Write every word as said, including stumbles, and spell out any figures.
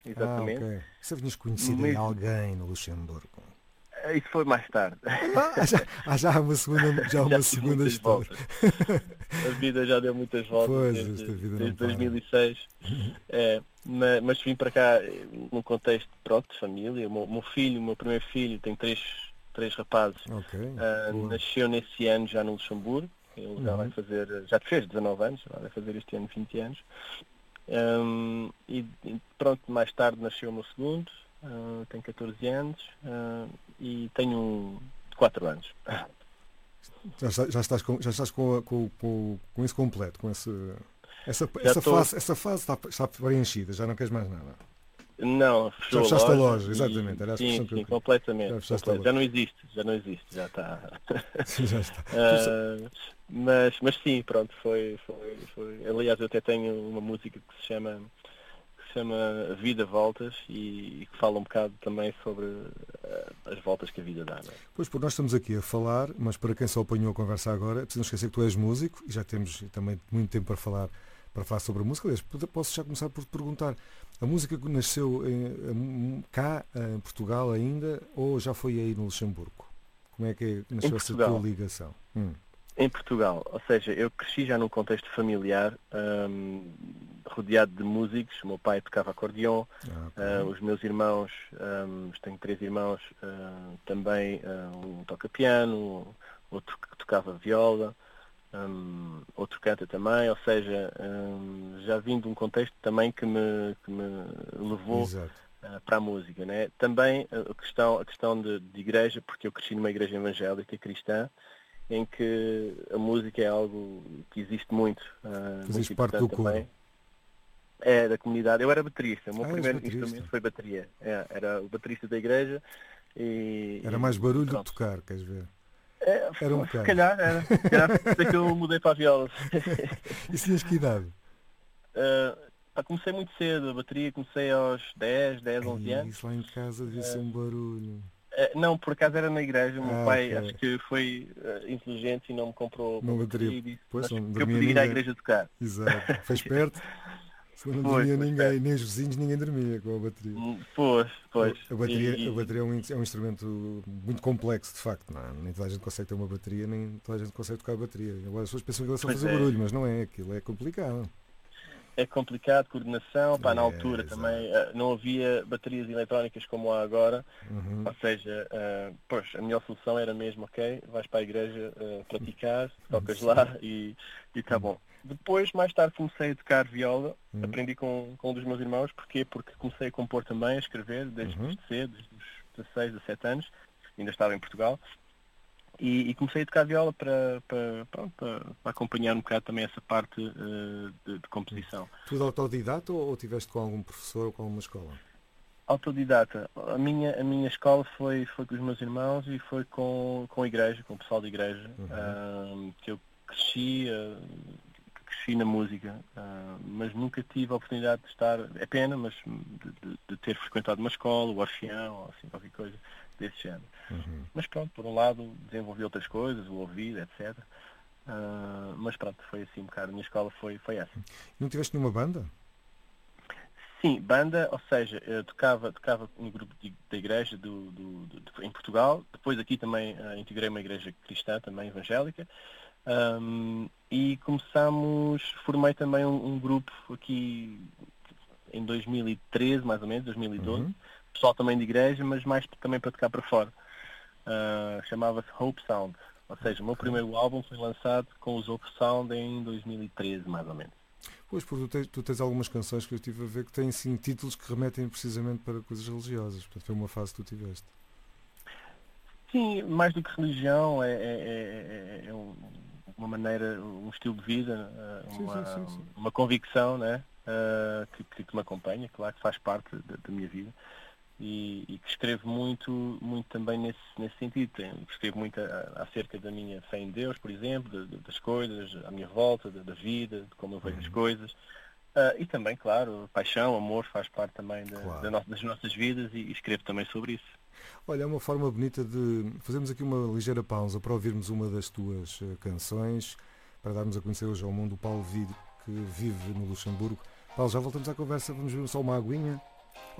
Ah, exatamente. ok. Você vinhas conhecido aí Mas alguém no Luxemburgo? eh, isso foi mais tarde. Ah, já, ah, já há uma segunda, já há Já uma tive segunda muitas história. voltas. A vida já deu muitas voltas Pois, esta desde, vida não desde para. dois mil e seis. É, ma- mas, vim para cá eh, num contexto pronto, de família. O meu, meu filho, o meu primeiro filho, tem três, três rapazes. Ok, ah, boa. nasceu nesse ano já no Luxemburgo. Ele já vai Uhum. fazer, já fez dezanove anos, já vai fazer este ano vinte anos. Ahm, e, e pronto, mais tarde nasceu o meu segundo, ah, tem catorze anos, ah, e tenho um de quatro anos. Já, está- já estás, com, já estás com, a- com, com, com isso completo, com esse, essa, Já essa estou. fase, essa fase está, está preenchida, já não queres mais nada. Não, Já fechou a fechaste a loja loja, e exatamente, era a sim, expressão que eu sim, queria. completamente, Já fechaste a completo. loja. Já não existe, já não existe, já está. Sim, já está. Tu sa- Ah, mas, mas sim, pronto, foi, foi, foi. Aliás, eu até tenho uma música que se chama, que se chama Vida Voltas e, e que fala um bocado também sobre ah, as voltas que a vida dá, não é? Pois, por nós estamos aqui a falar, mas para quem só apanhou a conversa agora, é preciso não esquecer que tu és músico e já temos também muito tempo para falar, para falar sobre a música. Aliás, posso já começar por te perguntar, a música que nasceu em- cá, em Portugal ainda, ou já foi aí no Luxemburgo? Como é que Em nasceu essa tua Portugal. ligação? Hum. Em Portugal, ou seja, eu cresci já num contexto familiar, hum, rodeado de músicos. O meu pai tocava acordeão, Ah, ok. ah, os meus irmãos, hum, tenho três irmãos, ah, também ah, um toca piano, outro que tocava viola, hum, outro canta também, ou seja, hum, já vim de um contexto também que me, que me levou Exato. ah, para a música, né? Também a questão, a questão de, de igreja, porque eu cresci numa igreja evangélica cristã, em que a música é algo que existe muito, ah, Fazias muito parte do importante coro. também. É da comunidade. Eu era baterista, o meu Ah, és primeiro baterista. instrumento foi bateria. É, era o baterista da igreja Era mais e, e barulho do que pronto. tocar, queres ver? É, Era um se bocado. calhar era. Se calhar foi por isso que eu mudei para a viola. E se tinhas que idade? Ah, pá, comecei muito cedo, a bateria comecei aos dez, dez, onze Ai, anos. isso lá em casa devia ser um barulho. Ah, não, por acaso era na igreja. O meu Ah, pai acho ok. que foi ah, inteligente e não me comprou uma Uma bateria. bateria e disse Pois, mas não que eu dormia podia ir à ninguém. igreja tocar. Exato. Fez perto. Se não Foi, dormia foi ninguém, esperto. nem os vizinhos, ninguém dormia com a bateria. Hum, Pois, pois. A bateria, a E, bateria é, um, in- é um instrumento muito complexo, de facto. Não é? Nem toda a gente consegue ter uma bateria, nem toda a gente consegue tocar a bateria. Agora as pessoas pensam que é só pois fazer é, barulho, mas não é. Aquilo é complicado. é complicado, coordenação, pá, na É, altura exato. também ah, não havia baterias eletrónicas como há agora, Uhum. ou seja, ah, pois, a melhor solução era mesmo, ok, vais para a igreja ah, praticar, tocas Sim. lá e está Uhum. bom. Depois, mais tarde, comecei a tocar viola, Uhum. aprendi com, com um dos meus irmãos, porquê? Porque comecei a compor também, a escrever, desde Uhum. cedo, desde os dezasseis, dezassete anos, ainda estava em Portugal. E, e comecei a tocar viola para, para, pronto, para, para acompanhar um bocado também essa parte eh, de, de composição. Tudo autodidata ou, ou tiveste com algum professor ou com alguma escola? Autodidata. A minha, a minha escola foi, foi com os meus irmãos e foi com, com a igreja, com o pessoal da igreja, Uhum. ah, que eu cresci, ah, que cresci na música, ah, mas nunca tive a oportunidade de estar, é pena, mas de, de- de ter frequentado uma escola, o Orfeão, ou assim, qualquer coisa desse género. Uhum. Mas pronto, por um lado desenvolvi outras coisas, o ouvido, etcétera. Ah, mas pronto, foi assim um bocado. A minha escola foi, foi essa. Não tiveste nenhuma banda? Sim, banda, ou seja, eu tocava, tocava no grupo de- da igreja do, do- do- de- em Portugal, depois aqui também ah, integrei uma igreja cristã, também evangélica, Ahm, e começamos, formei também um, um grupo aqui em dois mil e treze, mais ou menos, dois mil e doze, Uhum. pessoal também de igreja, mas mais também para tocar para fora. Ah, chamava-se Hope Sound, ou seja, o meu Ok. primeiro álbum foi lançado com os Hope Sound em dois mil e treze, mais ou menos. Pois, porque tu tens, tu tens algumas canções que eu estive a ver que têm sim títulos que remetem precisamente para coisas religiosas. Portanto, foi uma fase que tu tiveste. Sim, mais do que religião, é, é- é- é é um- uma maneira, um estilo de vida, ah, Sim, sim, uma, sim, sim. uma convicção, né? Ah, que, que- que me acompanha, claro que faz parte da, da minha vida e, e que escrevo muito, muito também nesse, nesse sentido. Tenho- Escrevo muito a- acerca da minha fé em Deus, por exemplo, de- de- das coisas, à minha volta, da, da vida, de como eu vejo as Uhum. coisas. Ah, e também, claro, paixão, amor faz parte também da, da Claro. no- das nossas vidas e, e escrevo também sobre isso. Olha, é uma forma bonita de fazermos aqui uma ligeira pausa para ouvirmos uma das tuas eh, canções, para darmos a conhecer hoje ao mundo o Paulo Vido, que vive no Luxemburgo. Paulo, já voltamos à conversa, vamos ver só uma aguinha.